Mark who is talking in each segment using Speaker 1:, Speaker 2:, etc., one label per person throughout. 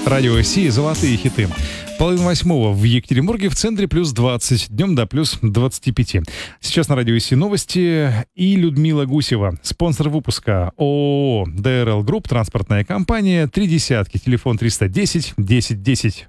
Speaker 1: Радио России «Золотые хиты». 7:30 в Екатеринбурге, в центре плюс 20, днем до плюс 25. Сейчас на Радио России новости и Людмила Гусева, спонсор выпуска ООО ДРЛ Групп, транспортная компания, 30, телефон 310 10 10.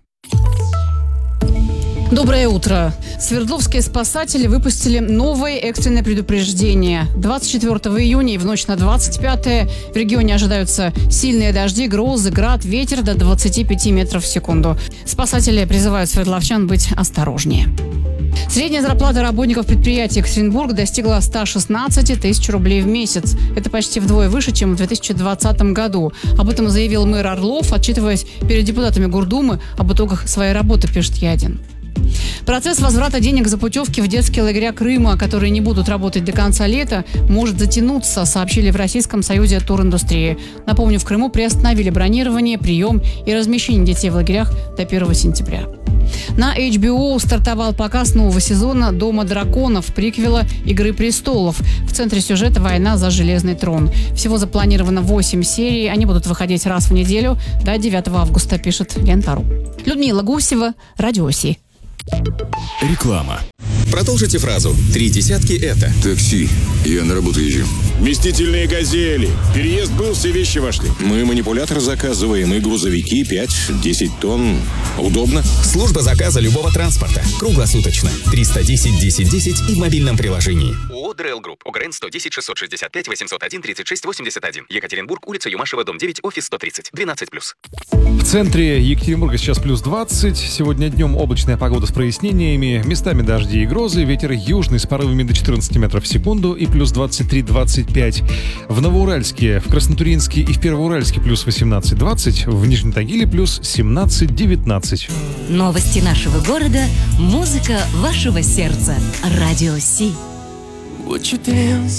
Speaker 2: Доброе утро. Свердловские спасатели выпустили новое экстренное предупреждение. 24 июня и в ночь на 25 в регионе ожидаются сильные дожди, грозы, град, ветер до 25 метров в секунду. Спасатели призывают свердловчан быть осторожнее. Средняя зарплата работников предприятия Екатеринбурга достигла 116 тысяч рублей в месяц. Это почти вдвое выше, чем в 2020 году. Об этом заявил мэр Орлов, отчитываясь перед депутатами Гордумы об итогах своей работы, пишет Ядин. Процесс возврата денег за путевки в детские лагеря Крыма, которые не будут работать до конца лета, может затянуться, сообщили в Российском союзе туриндустрии. Напомню, в Крыму приостановили бронирование, прием и размещение детей в лагерях до 1 сентября. На HBO стартовал показ нового сезона «Дома драконов», приквела «Игры престолов». В центре сюжета война за железный трон. Всего запланировано 8 серий. Они будут выходить раз в неделю до 9 августа, пишет Лента.ру. Людмила Гусева, Радио России.
Speaker 3: Реклама.
Speaker 4: Продолжите фразу. 3 десятки это.
Speaker 5: Такси. Я на работу езжу.
Speaker 6: Вместительные «Газели». Переезд был, все вещи вошли. Мы манипулятор заказываем и грузовики 5-10 тонн. Удобно.
Speaker 4: Служба заказа любого транспорта. Круглосуточно. 310 10 10 и в мобильном приложении.
Speaker 7: ООО ДРЛ Групп. ОГРН 110 665 801 36 81. Екатеринбург, улица Юмашева, дом 9, офис 130. 12+.
Speaker 1: В центре Екатеринбурга сейчас плюс 20. Сегодня днем облачная погода с прояснениями. Местами дожди и грозы. Ветер южный с порывами до 14 метров в секунду и плюс 23-25. В Новоуральске, в Краснотурьинске и в Первоуральске плюс 18-20. В Нижнем Тагиле плюс 17-19.
Speaker 8: Новости нашего города, музыка вашего сердца. Радио Си.